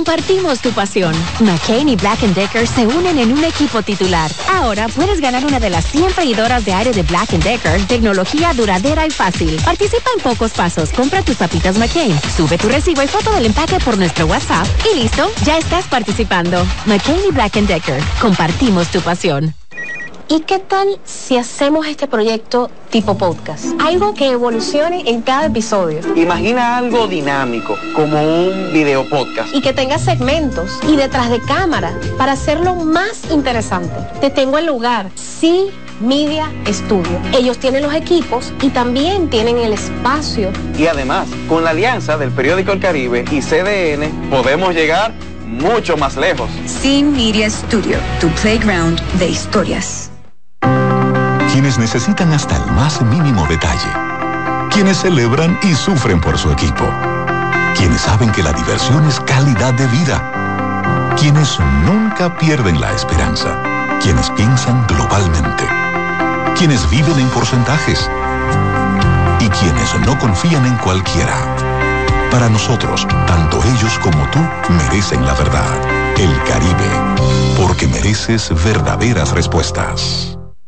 Compartimos tu pasión. McCain y Black & Decker se unen en un equipo titular. Ahora puedes ganar una de las 100 freidoras de aire de Black & Decker, tecnología duradera y fácil. Participa en pocos pasos. Compra tus papitas McCain, sube tu recibo y foto del empaque por nuestro WhatsApp y listo, ya estás participando. McCain y Black & Decker, compartimos tu pasión. ¿Y qué tal si hacemos este proyecto tipo podcast? Algo que evolucione en cada episodio. Imagina algo dinámico, como un video podcast. Y que tenga segmentos y detrás de cámara para hacerlo más interesante. Te tengo el lugar. Sí. Media Studio. Ellos tienen los equipos y también tienen el espacio. Y además, con la alianza del periódico El Caribe y CDN, podemos llegar mucho más lejos. Sin Media Studio, tu playground de historias. Quienes necesitan hasta el más mínimo detalle. Quienes celebran y sufren por su equipo. Quienes saben que la diversión es calidad de vida. Quienes nunca pierden la esperanza. Quienes piensan globalmente. Quienes viven en porcentajes. Y quienes no confían en cualquiera. Para nosotros, tanto ellos como tú merecen la verdad. El Caribe. Porque mereces verdaderas respuestas.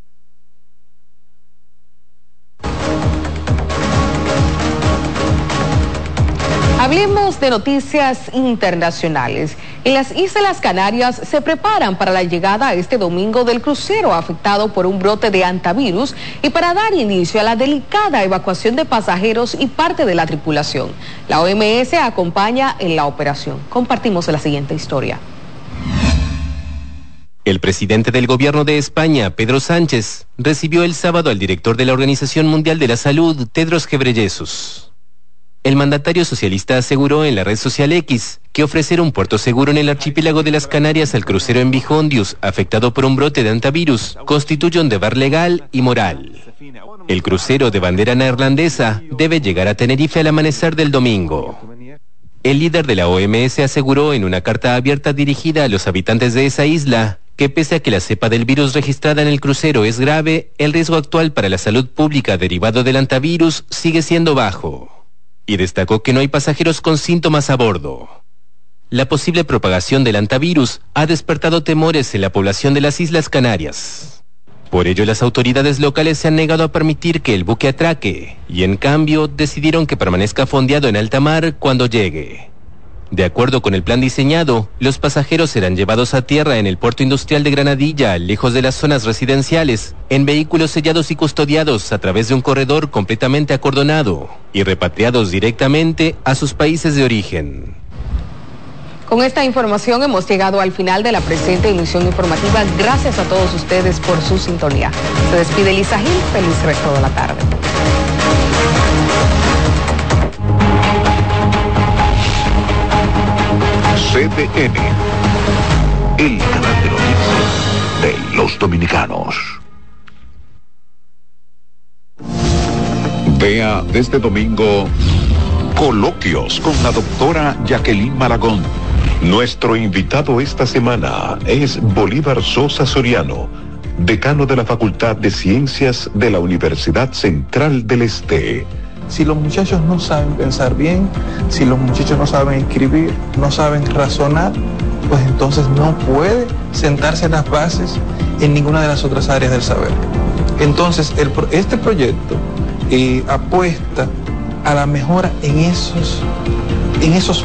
Hablemos de noticias internacionales. En las Islas Canarias se preparan para la llegada este domingo del crucero afectado por un brote de hantavirus y para dar inicio a la delicada evacuación de pasajeros y parte de la tripulación. La OMS acompaña en la operación. Compartimos la siguiente historia. El presidente del gobierno de España, Pedro Sánchez, recibió el sábado al director de la Organización Mundial de la Salud, Tedros Ghebreyesus. El mandatario socialista aseguró en la red social X que ofrecer un puerto seguro en el archipiélago de las Canarias al crucero en Bijondus, afectado por un brote de hantavirus, constituye un deber legal y moral. El crucero de bandera neerlandesa debe llegar a Tenerife al amanecer del domingo. El líder de la OMS aseguró en una carta abierta dirigida a los habitantes de esa isla que pese a que la cepa del virus registrada en el crucero es grave, el riesgo actual para la salud pública derivado del hantavirus sigue siendo bajo. Y destacó que no hay pasajeros con síntomas a bordo. La posible propagación del hantavirus ha despertado temores en la población de las Islas Canarias. Por ello, las autoridades locales se han negado a permitir que el buque atraque y, en cambio, decidieron que permanezca fondeado en alta mar cuando llegue. De acuerdo con el plan diseñado, los pasajeros serán llevados a tierra en el puerto industrial de Granadilla, lejos de las zonas residenciales, en vehículos sellados y custodiados a través de un corredor completamente acordonado y repatriados directamente a sus países de origen. Con esta información hemos llegado al final de la presente emisión informativa. Gracias a todos ustedes por su sintonía. Se despide Lisa Gil. Feliz resto de la tarde. CDN, el canal de noticias de los dominicanos. Vea este domingo Coloquios con la doctora Jacqueline Maragón. Nuestro invitado esta semana es Bolívar Sosa Soriano, decano de la Facultad de Ciencias de la Universidad Central del Este. Si los muchachos no saben pensar bien, si los muchachos no saben escribir, no saben razonar, pues entonces no puede sentarse en las bases en ninguna de las otras áreas del saber. Entonces, este proyecto apuesta a la mejora en esos